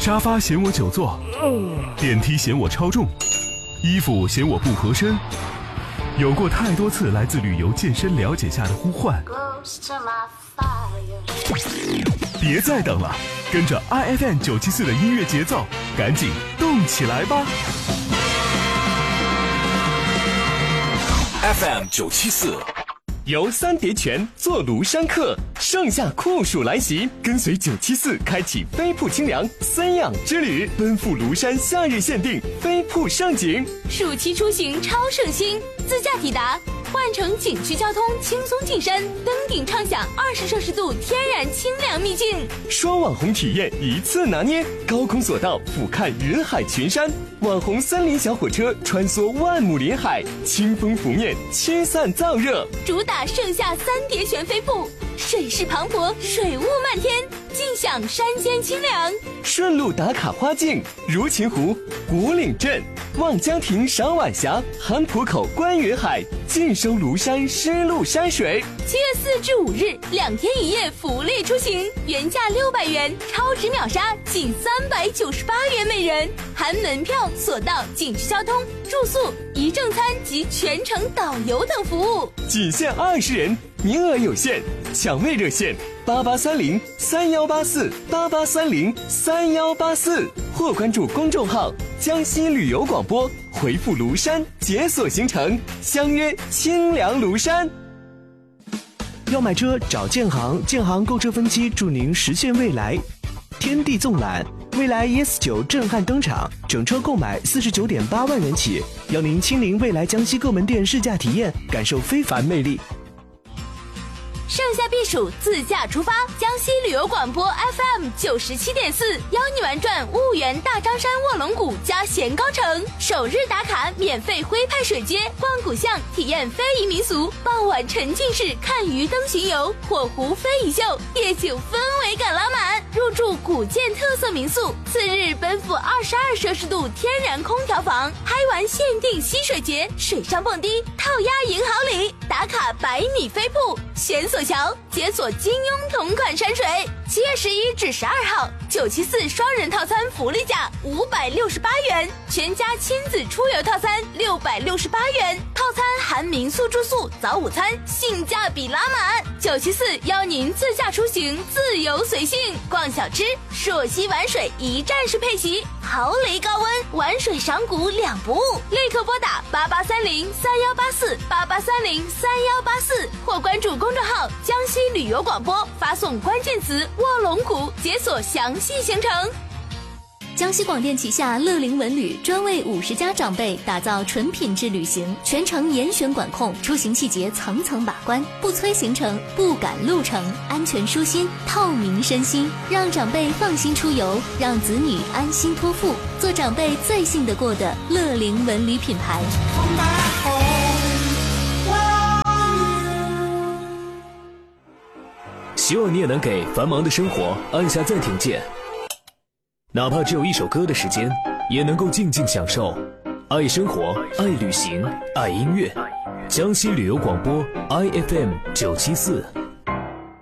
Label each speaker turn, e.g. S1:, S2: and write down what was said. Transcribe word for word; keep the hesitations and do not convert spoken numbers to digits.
S1: 沙发嫌我久坐，电梯嫌我超重，衣服嫌我不合身。有过太多次来自旅游健身了解下的呼唤，别再等了，跟着 I F M 九七四的音乐节奏，赶紧动起来吧。
S2: F M 九七四
S3: 游三叠泉，坐庐山客，盛夏酷暑来袭，跟随九七四开启飞瀑清凉三养之旅，奔赴庐山夏日限定飞瀑盛景。
S4: 暑期出行超省心，自驾抵达，换乘景区交通轻松进山，登顶畅享二十摄氏度天然清凉秘境。
S3: 双网红体验一次拿捏，高空索道俯瞰云海群山，网红森林小火车穿梭万亩林海，清风拂面驱散燥热。
S4: 主打盛夏三叠泉飞瀑，水势磅礴，水雾漫天，尽享山间清凉。
S3: 顺路打卡花境，如琴湖、古岭镇、望江亭赏晚霞，韩浦口观云海，尽收庐山湿漉山水。
S4: 七月四至五日，两天一夜福利出行，原价六百元，超值秒杀仅三百九十八元每人，含门票、索道、景区交通、住宿、一正餐及全程导游等服务，
S3: 仅限二十人，名额有限，抢位热线八八三零三幺八四八八三零三幺八四，或关注公众号江西旅游广播，回复庐山解锁行程，相约清凉庐山。
S5: 要买车找建行，建行购车分期助您实现未来。天地纵览，未来 E S 九 震撼登场，整车购买四十九点八万元起，邀您亲临未来江西各门店试驾体验，感受非凡魅力。
S4: 盛夏避暑，自驾出发，江西旅游广播 F M 九十七点四，邀你玩转婺源大张山卧龙谷加咸高城，首日打卡免费徽派水街，逛古巷，体验非遗民俗，傍晚沉浸式看鱼灯巡游，火湖非遗秀，夜景氛围感拉满，入住古建特色民宿，次日奔赴二十二摄氏度天然空调房，嗨玩限定溪水节，水上蹦迪，套鸭赢好礼，打卡百米飞瀑，悬索桥，解锁金庸同款山水。七月十一至十二号，九七四双人套餐福利价五百六十八元，全家亲子出游套餐六百六十八元，套餐含民宿住宿、早午餐，性价比拉满。九七四邀您自驾出行，自由随性，逛小吃，朔溪玩水一站式配齐，豪雷高温，玩水赏谷两不误。立刻拨打八八三零三幺八四八八三零三幺八四，或关注公众号江西旅游广播，发送关键词卧龙谷，解锁详细行程。
S6: 江西广电旗下乐龄文旅专为五十家长辈打造纯品质旅行，全程严选管控，出行细节层层把关，不催行程，不赶路程，安全舒心，透明身心，让长辈放心出游，让子女安心托付，做长辈最信得过的乐龄文旅品牌。
S7: 希望你也能给繁忙的生活按下暂停键，哪怕只有一首歌的时间，也能够静静享受。爱生活，爱旅行，爱音乐。江西旅游广播 I F M 九七四。